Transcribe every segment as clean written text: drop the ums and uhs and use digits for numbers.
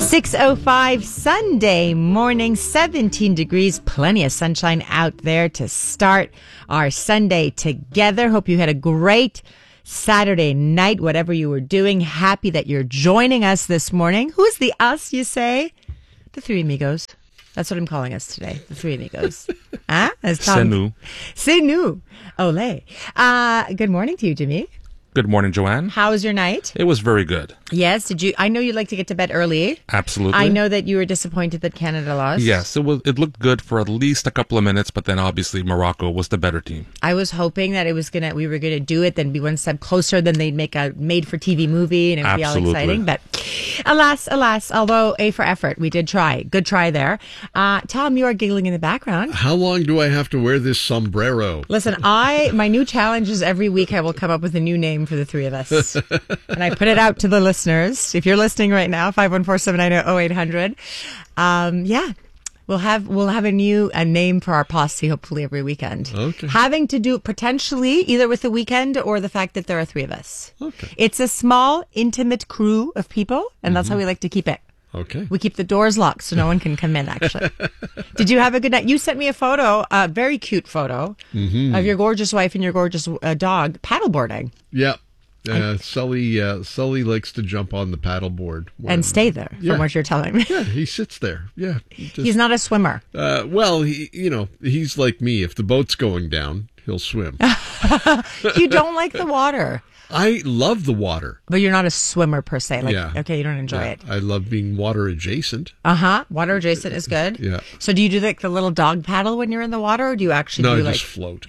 6:05 Sunday morning, 17 degrees, plenty of sunshine out there to start our Sunday together. Hope you had a great Saturday night, whatever you were doing. Happy that you're joining us this morning. Who's the us, you say? The Three Amigos. That's what I'm calling us today. The Three Amigos. Huh? C'est nous. C'est nous. Ole. Good morning to you, Jimmy. Good morning, Joanne. How was your night? It was very good. Yes. Did you? I know you like to get to bed early. Absolutely. I know that you were disappointed that Canada lost. Yes, it looked good for at least a couple of minutes, but then obviously Morocco was the better team. I was hoping that we were gonna do it, then be one step closer, then they'd make a made-for-TV movie and it would be all exciting. But alas, although A for effort, we did try. Good try there. Tom, you are giggling in the background. How long do I have to wear this sombrero? Listen, my new challenge is every week I will come up with a new name for the three of us. And I put it out to the listeners. If you're listening right now, 514-790-0800. Yeah. We'll have a name for our posse hopefully every weekend. Okay. Having to do potentially either with the weekend or the fact that there are three of us. Okay. It's a small, intimate crew of people, and that's how we like to keep it. Okay. We keep the doors locked so no one can come in, actually. Did you have a good night? You sent me a photo, a very cute photo, of your gorgeous wife and your gorgeous dog paddleboarding. Yeah. Sully likes to jump on the paddleboard. And stay there, from what you're telling me. Yeah, he sits there. Yeah. He's not a swimmer. Well, he's like me. If the boat's going down, he'll swim. You don't like the water. I love the water. But you're not a swimmer per se. Yeah. Okay, you don't enjoy it. I love being water adjacent. Water adjacent is good. Yeah. So do you do the little dog paddle when you're in the water, or do you actually No, do I just float.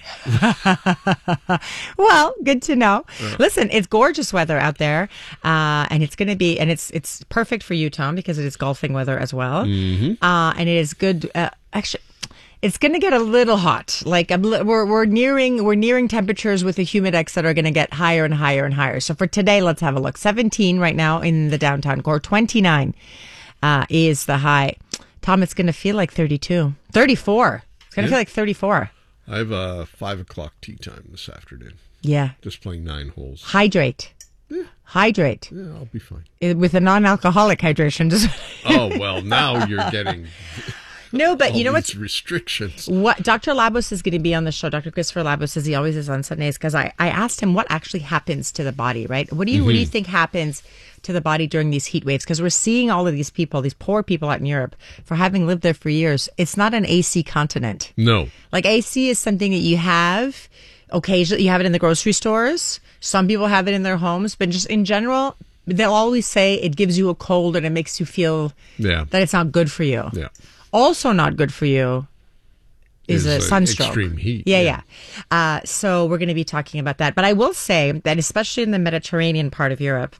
Well, good to know. Listen, it's gorgeous weather out there, and it's going to be, and it's perfect for you, Tom, because it is golfing weather as well. And it is good. Actually, it's going to get a little hot. Like we're nearing temperatures with the humidex that are going to get higher and higher and higher. So for today, let's have a look. 17 right now in the downtown core. 29 is the high. Tom, it's going to feel like 32, 34. It's going to feel like 34. I have a 5 o'clock tea time this afternoon. Yeah. Just playing 9 holes. Hydrate. Yeah. Hydrate. Yeah, I'll be fine. With a non-alcoholic hydration. Oh, well, now you're getting... No, but you know what's restrictions. What Dr. Labos is going to be on the show. Dr. Christopher Labos, as he always is on Sundays, because I asked him what actually happens to the body, right? What do you think happens to the body during these heat waves? Because we're seeing all of these people, these poor people out in Europe, for having lived there for years. It's not an AC continent. No. Like AC is something that you have occasionally. You have it in the grocery stores. Some people have it in their homes, but just in general, they'll always say it gives you a cold and it makes you feel that it's not good for you. Yeah. Also not good for you is a sunstroke. Extreme heat. Yeah. So we're going to be talking about that. But I will say that especially in the Mediterranean part of Europe,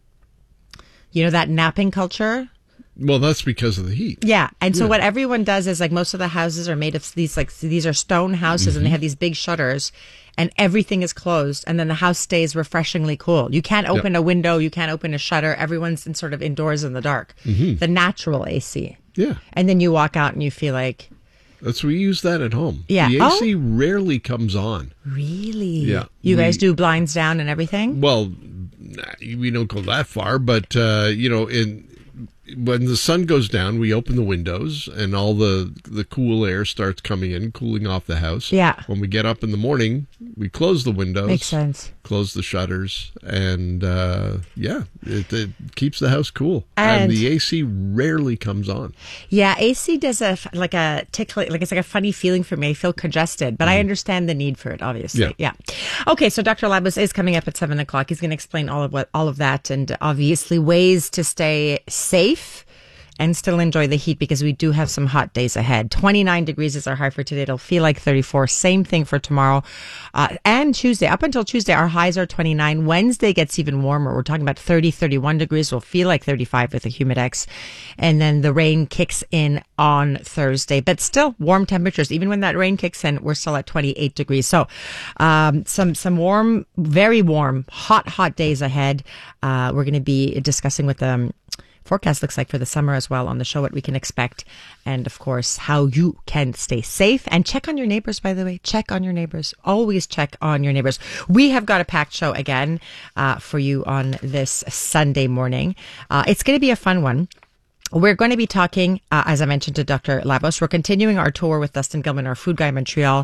you know, that napping culture. Well, that's because of the heat. Yeah. And so what everyone does is most of the houses are made of these are stone houses and they have these big shutters and everything is closed and then the house stays refreshingly cool. You can't open a window. You can't open a shutter. Everyone's sort of indoors in the dark. The natural AC. Yeah. And then you walk out and you feel like... We use that at home. Yeah. The AC rarely comes on. Really? Yeah. You guys do blinds down and everything? Well, we don't go that far, but, when the sun goes down, we open the windows and all the cool air starts coming in, cooling off the house. Yeah. When we get up in the morning, we close the windows. Makes sense. Close the shutters. And, it keeps the house cool. And the AC rarely comes on. Yeah, AC does a tickle, it's like a funny feeling for me. I feel congested, but I understand the need for it, obviously. Yeah. Okay, so Dr. Labos is coming up at 7 o'clock. He's going to explain all of that and obviously ways to stay safe and still enjoy the heat because we do have some hot days ahead. 29 degrees is our high for today. It'll feel like 34. Same thing for tomorrow and Tuesday. Up until Tuesday, our highs are 29. Wednesday gets even warmer. We're talking about 30, 31 degrees. We'll feel like 35 with the humidex. And then the rain kicks in on Thursday. But still warm temperatures. Even when that rain kicks in, we're still at 28 degrees. So some warm, very warm, hot days ahead. We're going to be discussing with them forecast looks like for the summer as well on the show, what we can expect, and of course how you can stay safe and check on your neighbors. By the way, check on your neighbors. Always check on your neighbors. We have got a packed show again for you on this Sunday morning. It's going to be a fun one. We're going to be talking, as I mentioned, to Dr. Labos. We're continuing our tour with Dustin Gilman, our food guy in Montreal,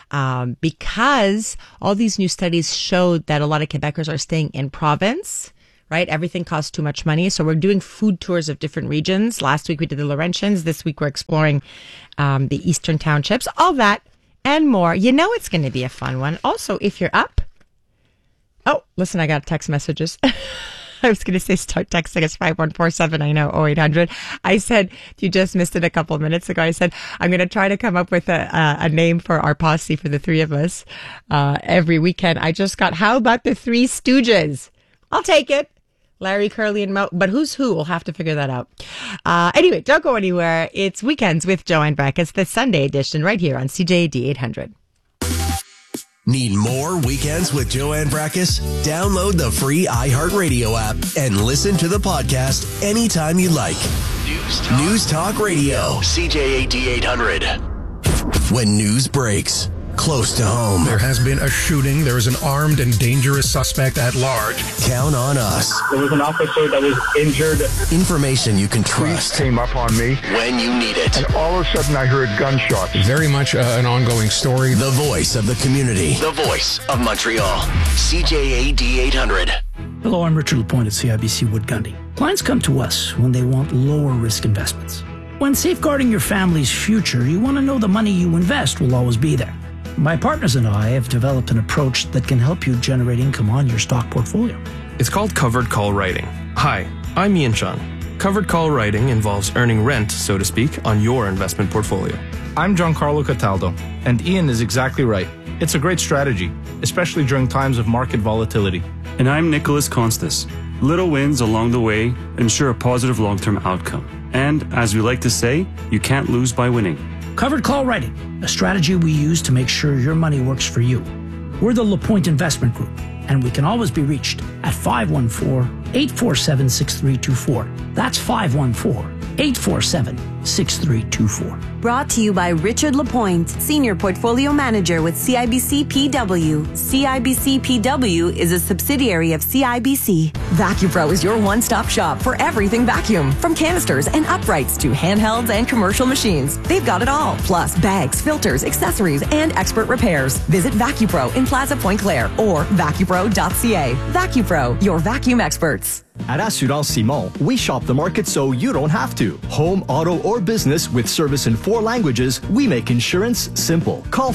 because all these new studies showed that a lot of Quebecers are staying in province, right? Everything costs too much money. So we're doing food tours of different regions. Last week we did the Laurentians. This week we're exploring the Eastern Townships. All that and more. You know it's going to be a fun one. Also, if you're up. Oh, listen, I got text messages. I was going to say start texting us 5147. I know 0800. I said you just missed it a couple of minutes ago. I said I'm going to try to come up with a name for our posse for the three of us every weekend. I just got how about the Three Stooges? I'll take it. Larry, Curly, and Mo. But who's who? We'll have to figure that out. Anyway, don't go anywhere. It's Weekends with Joanne Brackus, the Sunday edition, right here on CJAD 800. Need more Weekends with Joanne Brackus? Download the free iHeartRadio app and listen to the podcast anytime you like. News Talk Radio, CJAD 800. When news breaks, close to home. There has been a shooting. There is an armed and dangerous suspect at large. Count on us. There was an officer that was injured. Information you can trust. Police came up on me. When you need it. And all of a sudden I heard gunshots. Very much an ongoing story. The voice of the community. The voice of Montreal. CJAD 800. Hello, I'm Richard Lapointe at CIBC Wood Gundy. Clients come to us when they want lower risk investments. When safeguarding your family's future, you want to know the money you invest will always be there. My partners and I have developed an approach that can help you generate income on your stock portfolio. It's called covered call writing. Hi, I'm Ian Chung. Covered call writing involves earning rent, so to speak, on your investment portfolio. I'm Giancarlo Cataldo, and Ian is exactly right. It's a great strategy, especially during times of market volatility. And I'm Nicholas Constas. Little wins along the way ensure a positive long-term outcome. And as we like to say, you can't lose by winning. Covered call writing, a strategy we use to make sure your money works for you. We're the LaPointe Investment Group, and we can always be reached at 514-847-6324. That's 514-847-6324. Brought to you by Richard Lapointe, Senior Portfolio Manager with CIBC PW. CIBC PW is a subsidiary of CIBC. VacuPro is your one-stop shop for everything vacuum. From canisters and uprights to handhelds and commercial machines. They've got it all. Plus bags, filters, accessories, and expert repairs. Visit VacuPro in Plaza Point Claire or vacupro.ca. VacuPro, your vacuum experts. At Assurance Simon, we shop the market so you don't have to. Home, auto, or business with service in 4 languages, we make insurance simple. Call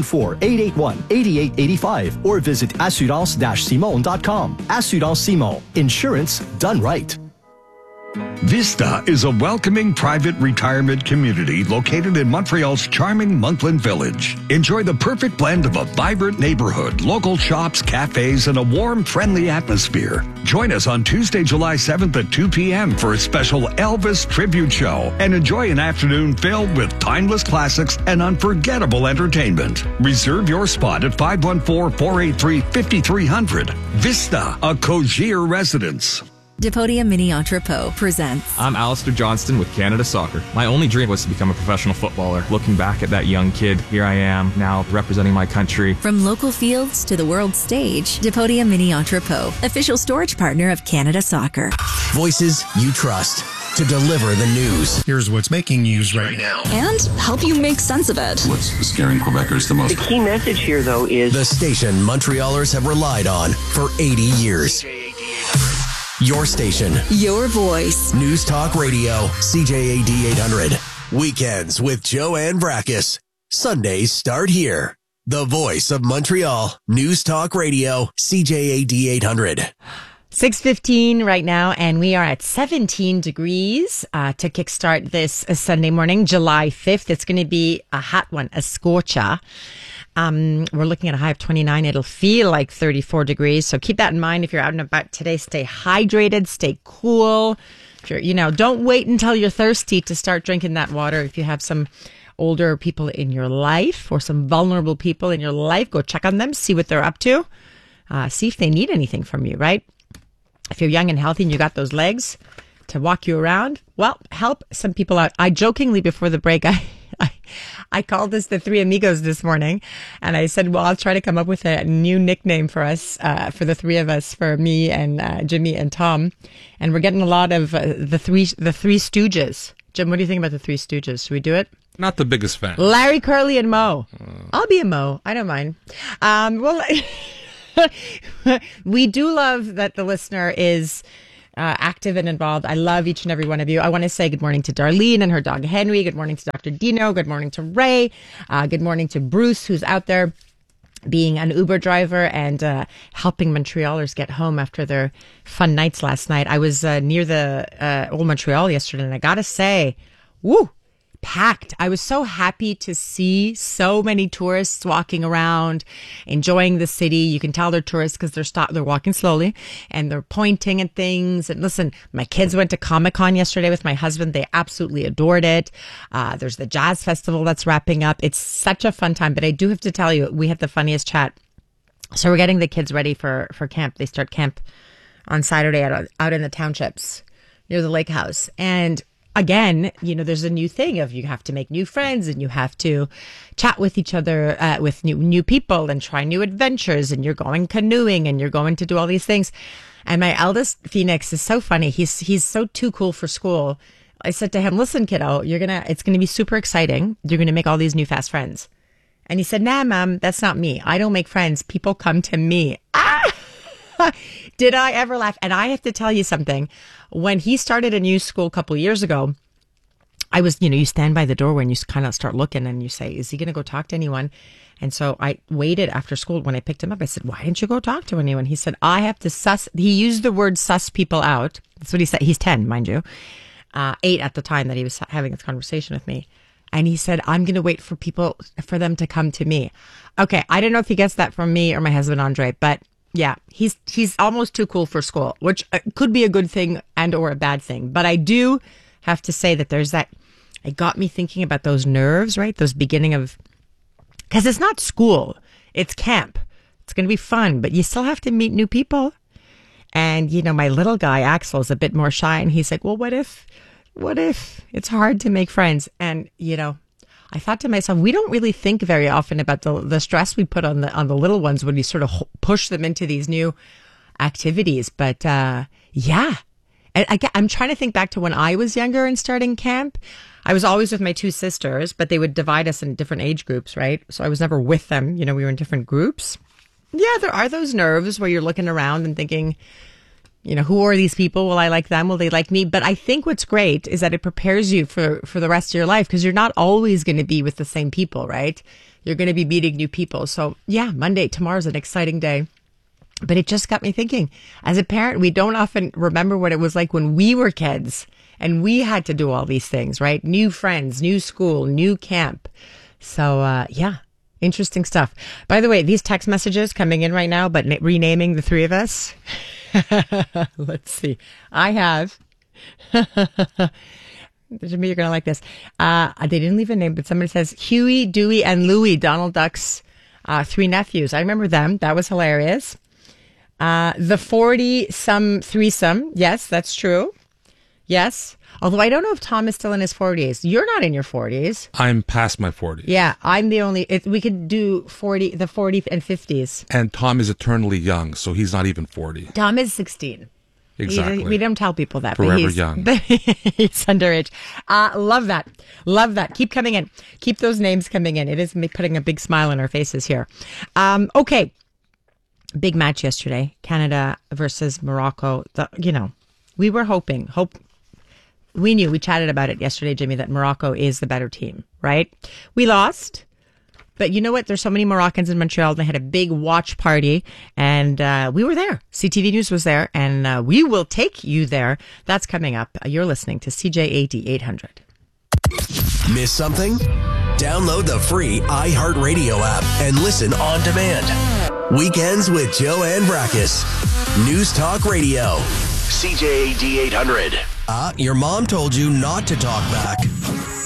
514-881-8885 or visit assurance-simon.com. Assurance Simon. Insurance done right. Vista is a welcoming private retirement community located in Montreal's charming Monkland Village. Enjoy the perfect blend of a vibrant neighborhood, local shops, cafes, and a warm, friendly atmosphere. Join us on Tuesday, July 7th at 2 p.m. for a special Elvis tribute show and enjoy an afternoon filled with timeless classics and unforgettable entertainment. Reserve your spot at 514-483-5300. Vista, a Cogier residence. Depodia Mini Entrepot presents. I'm Alistair Johnston with Canada Soccer. My only dream was to become a professional footballer. Looking back at that young kid, here I am now representing my country. From local fields to the world stage, Depodia Mini Entrepot, official storage partner of Canada Soccer. Voices you trust to deliver the news. Here's what's making news right now. And help you make sense of it. What's scaring Quebecers the most? The key message here, though, is the station Montrealers have relied on for 80 years. Your station. Your voice. News Talk Radio, CJAD 800. Weekends with Joanne Brackus. Sundays start here. The voice of Montreal. News Talk Radio, CJAD 800. 6:15 right now, and we are at 17 degrees to kickstart this Sunday morning, July 5th. It's going to be a hot one, a scorcher. We're looking at a high of 29. It'll feel like 34 degrees. So keep that in mind if you're out and about today. Stay hydrated, stay cool. If you're, don't wait until you're thirsty to start drinking that water. If you have some older people in your life or some vulnerable people in your life, go check on them, see what they're up to, see if they need anything from you, right? If you're young and healthy and you got those legs to walk you around, well, help some people out. I jokingly before the break, I called us the Three Amigos this morning, and I said, well, I'll try to come up with a new nickname for us, for the three of us, for me and Jimmy and Tom. And we're getting a lot of the Three Stooges. Jim, what do you think about the Three Stooges? Should we do it? Not the biggest fan. Larry, Curly, and Moe. I'll be a Moe. I don't mind. Well, we do love that the listener is active and involved. I love each and every one of you. I want to say good morning to Darlene and her dog Henry. Good morning to Dr. Dino. Good morning to Ray. Good morning to Bruce, who's out there being an Uber driver and helping Montrealers get home after their fun nights last night. I was near the Old Montreal yesterday, and I gotta say, woo, packed. I was so happy to see so many tourists walking around, enjoying the city. You can tell they're tourists because they're walking slowly and they're pointing at things. And listen, my kids went to Comic-Con yesterday with my husband. They absolutely adored it. There's the Jazz Festival that's wrapping up. It's such a fun time. But I do have to tell you, we had the funniest chat. So we're getting the kids ready for camp. They start camp on Saturday out in the townships near the lake house. And again, there's a new thing of you have to make new friends and you have to chat with each other, with new people and try new adventures, and you're going canoeing and you're going to do all these things. And my eldest, Phoenix, is so funny. He's so too cool for school. I said to him, listen, kiddo, it's going to be super exciting. You're going to make all these new fast friends. And he said, nah, Mom, that's not me. I don't make friends. People come to me. Did I ever laugh? And I have to tell you something. When he started a new school a couple of years ago, I was, you stand by the doorway and you kind of start looking and you say, is he going to go talk to anyone? And so I waited after school. When I picked him up, I said, why didn't you go talk to anyone? He said, I have to he used the word suss people out. That's what he said. He's 10, mind you. 8 at the time that he was having this conversation with me. And he said, I'm going to wait for them to come to me. Okay. I don't know if he gets that from me or my husband, Andre, but yeah, he's almost too cool for school, which could be a good thing and or a bad thing. But I do have to say that it got me thinking about those nerves, right? Those beginning of, because it's not school, it's camp. It's going to be fun, but you still have to meet new people. And, my little guy, Axel, is a bit more shy. And he's like, well, what if it's hard to make friends? And, I thought to myself, we don't really think very often about the stress we put on the little ones when we sort of push them into these new activities. But yeah, and I'm trying to think back to when I was younger and starting camp. I was always with my two sisters, but they would divide us in different age groups, right? So I was never with them. We were in different groups. Yeah, there are those nerves where you're looking around and thinking, who are these people? Will I like them? Will they like me? But I think what's great is that it prepares you for the rest of your life, because you're not always going to be with the same people, right? You're going to be meeting new people. So yeah, tomorrow's an exciting day. But it just got me thinking, as a parent, we don't often remember what it was like when we were kids and we had to do all these things, right? New friends, new school, new camp. So yeah, interesting stuff. By the way, these text messages coming in right now, but renaming the three of us. Let's see. I have. Jimmy, you're going to like this. They didn't leave a name, but somebody says Huey, Dewey, and Louie, Donald Duck's 3 nephews. I remember them. That was hilarious. The 40-some threesome. Yes, that's true. Yes. Although I don't know if Tom is still in his 40s. You're not in your 40s. I'm past my 40s. Yeah, I'm the only. We could do the 40 and 50s. And Tom is eternally young, so he's not even 40. Tom is 16. Exactly. We don't tell people that. Forever but he's young. But he's underage. Love that. Love that. Keep coming in. Keep those names coming in. It is putting a big smile on our faces here. Okay. Big match yesterday. Canada versus Morocco. We were hoping. We knew, we chatted about it yesterday, Jimmy, that Morocco is the better team, right? We lost, but you know what? There's so many Moroccans in Montreal. They had a big watch party, and we were there. CTV News was there, and we will take you there. That's coming up. You're listening to CJAD 800. Miss something? Download the free iHeartRadio app and listen on demand. Weekends with Joanne Brackus. News Talk Radio. CJAD 800. Your mom told you not to talk back.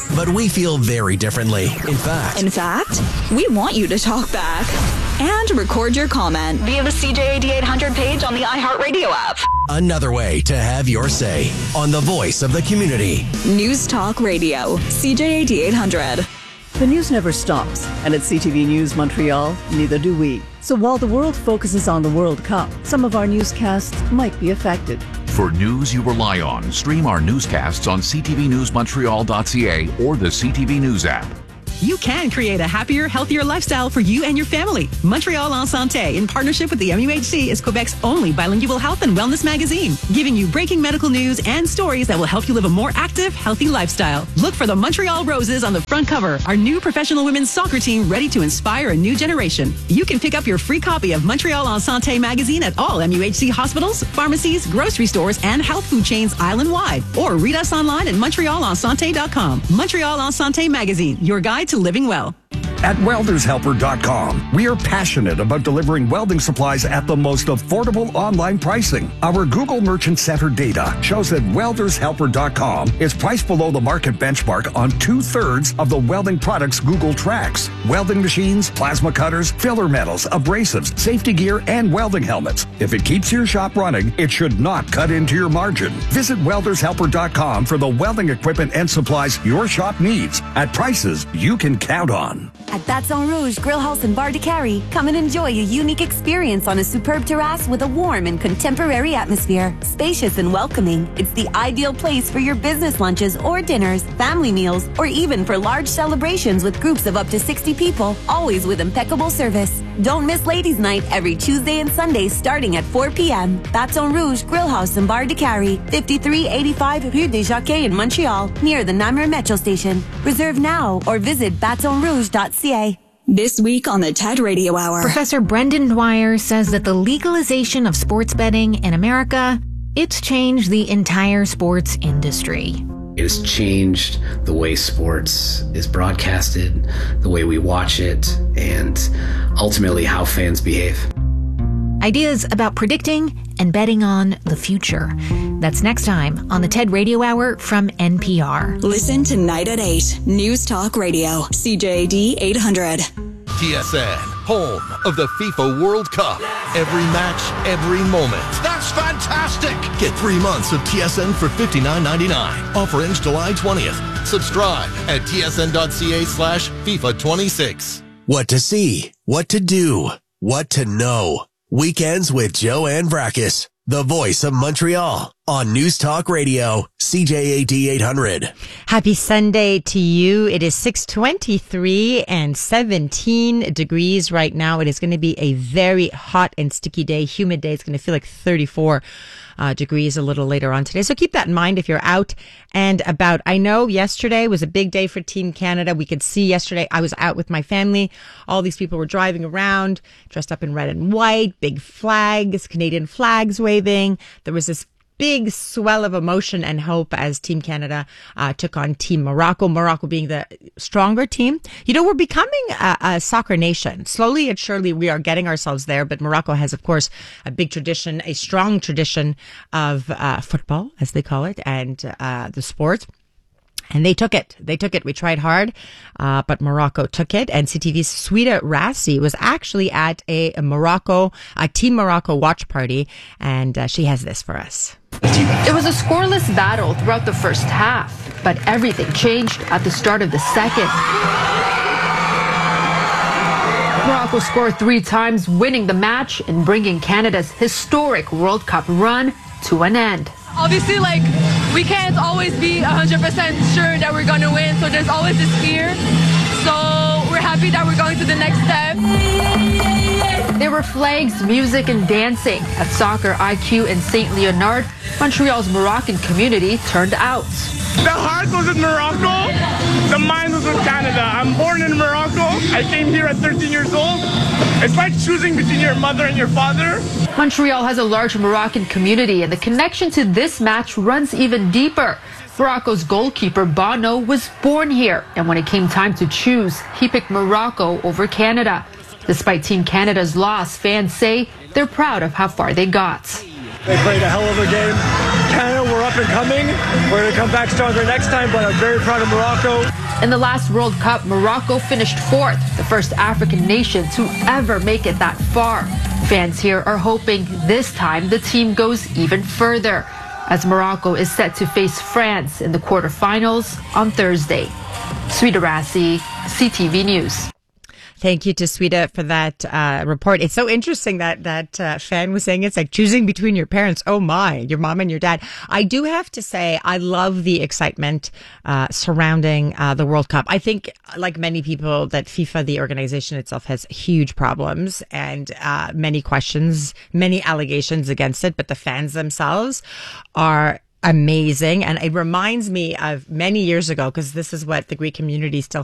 But we feel very differently. In fact, we want you to talk back and record your comment via the CJAD 800 page on the iHeartRadio app. Another way to have your say on the voice of the community. News Talk Radio, CJAD 800. The news never stops, and at CTV News Montreal, neither do we. So while the world focuses on the World Cup, some of our newscasts might be affected. For news you rely on, stream our newscasts on ctvnewsmontreal.ca or the CTV News app. You can create a happier, healthier lifestyle for you and your family. Montreal en Santé, in partnership with the MUHC, is Quebec's only bilingual health and wellness magazine, giving you breaking medical news and stories that will help you live a more active, healthy lifestyle. Look for the Montreal Roses on the front cover, our new professional women's soccer team ready to inspire a new generation. You can pick up your free copy of Montreal en Santé magazine at all MUHC hospitals, pharmacies, grocery stores, and health food chains island-wide. Or read us online at montrealensanté.com. Montreal en Santé magazine, your guide to living well. At weldershelper.com, we are passionate about delivering welding supplies at the most affordable online pricing. Our Google Merchant Center data shows that weldershelper.com is priced below the market benchmark on 2/3 of the welding products Google tracks. Welding machines, plasma cutters, filler metals, abrasives, safety gear, and welding helmets. If it keeps your shop running, it should not cut into your margin. Visit weldershelper.com for the welding equipment and supplies your shop needs at prices you can count on. At Baton Rouge Grill House and Bar de Carrie, come and enjoy a unique experience on a superb terrace with a warm and contemporary atmosphere. Spacious and welcoming, it's the ideal place for your business lunches or dinners, family meals, or even for large celebrations with groups of up to 60 people, always with impeccable service. Don't miss Ladies' Night every Tuesday and Sunday starting at 4 p.m. Baton Rouge Grill House and Bar de Carrie, 5385 Rue des Jockeys in Montreal, near the Namur Metro Station. Reserve now or visit batonrouge.ca. This week on the TED Radio Hour, Professor Brendan Dwyer says that the legalization of sports betting in America, it's changed the entire sports industry. It has changed the way sports is broadcasted, the way we watch it, and ultimately how fans behave. Ideas about predicting and betting on the future. That's next time on the TED Radio Hour from NPR. Listen tonight at 8. News Talk Radio, CJAD 800. TSN, home of the FIFA World Cup. Every match, every moment. That's fantastic! Get 3 months of TSN for $59.99. Offer ends July 20th. Subscribe at tsn.ca/FIFA26. What to see, what to do, what to know. Weekends with Joanne Vrackus, the voice of Montreal, on News Talk Radio, CJAD 800. Happy Sunday to you. It is 6:23 and 17 degrees right now. It is going to be a very hot and sticky day, humid day. It's going to feel like 34 degrees a little later on today. So keep that in mind if you're out and about. I know yesterday was a big day for Team Canada. We could see yesterday, I was out with my family. All these people were driving around, dressed up in red and white, big flags, Canadian flags waving. There was this big swell of emotion and hope as Team Canada took on Team Morocco. Morocco being the stronger team. You know, we're becoming a soccer nation. Slowly and surely we are getting ourselves there, but Morocco has, of course, a big tradition, a strong tradition of football, as they call it, and the sport. And they took it. They took it. We tried hard, but Morocco took it. And CTV's Sweeta Rassi was actually at a Team Morocco watch party, and she has this for us. It was a scoreless battle throughout the first half, but everything changed at the start of the second. Morocco scored 3 times, winning the match and bringing Canada's historic World Cup run to an end. Obviously, we can't always be 100% sure that we're going to win, so there's always this fear. So we're happy that we're going to the next step. There were flags, music, and dancing at Soccer IQ in St. Leonard. Montreal's Moroccan community turned out. The heart was in Morocco, the mind was in Canada. I'm born in Morocco. I came here at 13 years old. It's like choosing between your mother and your father. Montreal has a large Moroccan community, and the connection to this match runs even deeper. Morocco's goalkeeper, Bono, was born here, and when it came time to choose, he picked Morocco over Canada. Despite Team Canada's loss, fans say they're proud of how far they got. They played a hell of a game. Canada were up and coming. We're going to come back stronger next time, but I'm very proud of Morocco. In the last World Cup, Morocco finished fourth, the first African nation to ever make it that far. Fans here are hoping this time the team goes even further, as Morocco is set to face France in the quarterfinals on Thursday. Sweeta Rassi, CTV News. Thank you to Sweeta for that report. It's so interesting that fan was saying it's like choosing between your parents. Oh my, your mom and your dad. I do have to say, I love the excitement surrounding the World Cup. I think, like many people, that FIFA, the organization itself, has huge problems and many questions, many allegations against it. But the fans themselves are amazing. And it reminds me of many years ago, because this is what the Greek community still